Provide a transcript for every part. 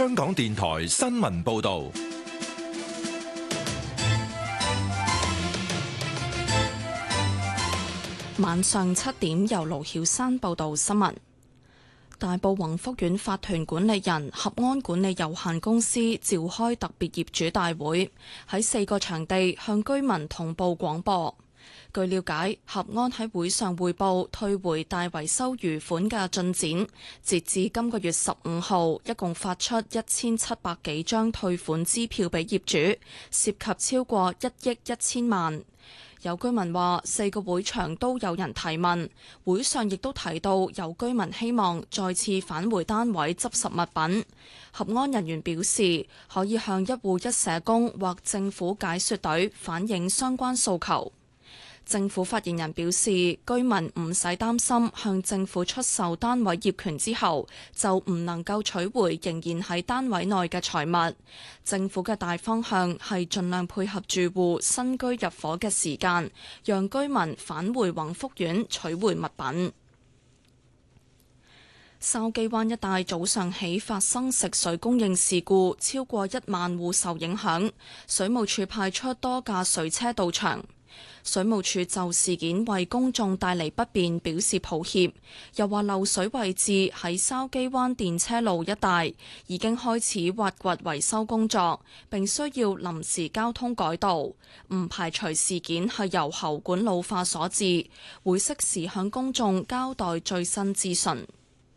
香港電台新聞報道。 晚上7點，由盧曉珊報道新聞。大埔宏福苑法團管理人合安管理有限公司召開特別業主大會，喺4個場地向居民同步廣播。據了解，合安喺會上匯報退回大維修餘款嘅進展，截至今個月15號，一共發出1700幾張退款支票俾業主，涉及超過1億1000萬。有居民話，4個會場都有人提問，會上亦都提到有居民希望再次返回單位執拾物品。合安人員表示，可以向一戶一社工或政府解說隊反映相關訴求。政府發言人表示，居民唔使擔心向政府出售單位業權之後就唔能夠取回仍然喺單位內嘅財物。政府嘅大方向係盡量配合住戶新居入伙嘅時間，讓居民返回宏福苑取回物品。筲箕灣一帶早上起發生食水供應事故，超過1萬戶受影響，水務署派出多架水車到場。水務署就事件為公眾帶嚟不便表示抱歉，又話漏水位置喺筲箕灣電車路一帶，已經開始挖掘維修工作，並需要臨時交通改道，唔排除事件係由喉管老化所致，會適時向公眾交代最新資訊。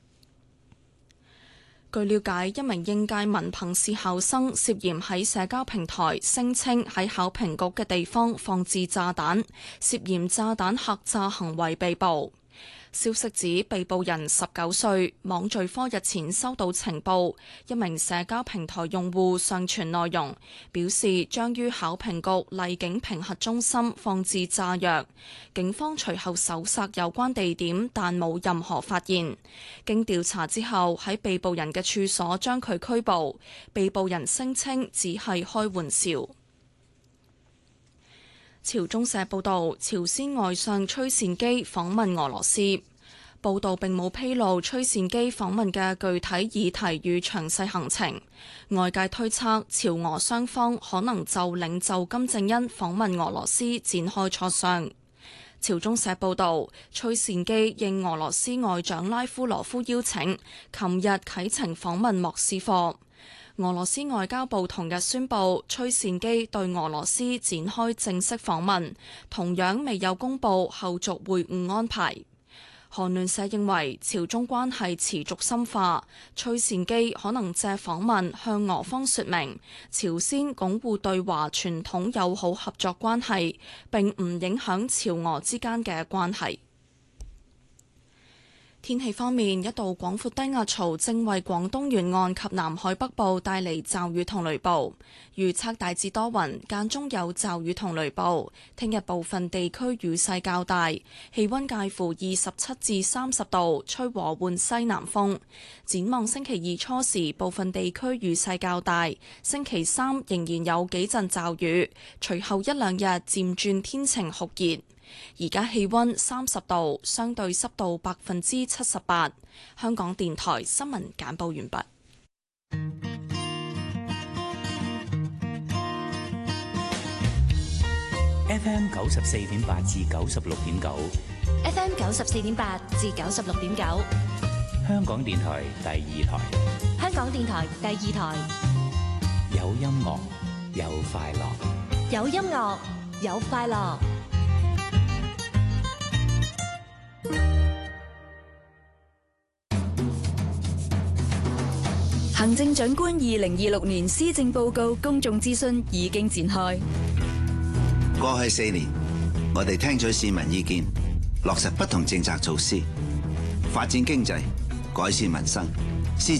據了解，一名應屆文憑試考生涉嫌喺社交平台聲稱喺考評局嘅地方放置炸彈，涉嫌炸彈客詐行為被捕。消息指被捕人19歲，網罪科日前收到情報，一名社交平台用戶上傳內容，表示將於考評局荔景評核中心放置炸藥。警方隨後搜索有關地點，但冇任何發現。經調查之後，喺被捕人嘅處所將佢拘捕。被捕人聲稱只係開玩笑。朝中社報導，朝鮮外相崔善基訪問俄羅斯。報導並冇披露崔善基訪問嘅具體議題與詳細行程。外界推測，朝俄雙方可能就領袖金正恩訪問俄羅斯展開磋商。朝中社報導，崔善基應俄羅斯外長拉夫羅夫邀請，琴日啟程訪問莫斯科。俄羅斯外交部同日宣布，崔善基對俄羅斯展開正式訪問，同樣未有公布後續會晤安排。韓聯社認為，朝中關係持續深化，崔善基可能借訪問向俄方說明朝鮮鞏固對華傳統友好合作關係，並唔影響朝俄之間嘅關係。天氣方面，一道廣闊低壓槽正為廣東沿岸及南海北部帶嚟驟雨同雷暴，預測大致多雲，間中有驟雨同雷暴。聽日部分地區雨勢較大，氣溫介乎27至30度，吹和緩西南風。展望星期2初時，部分地區雨勢較大，星期3仍然有幾陣驟雨，隨後1、2日漸轉天晴酷熱。而家氣溫30度，相對濕度78%。香港電台新聞簡報完畢。 FM 94.8至96.9 ，FM 94.8至96.9， 香港電台第2台， 香港電台第2台， 有音樂，有快樂， 有音樂，有快樂。 行政長官2026年施政報告公眾諮詢已經展開。 過去4年，我哋聽取市民意見，落實不同政策措施，發展經濟，改善民生。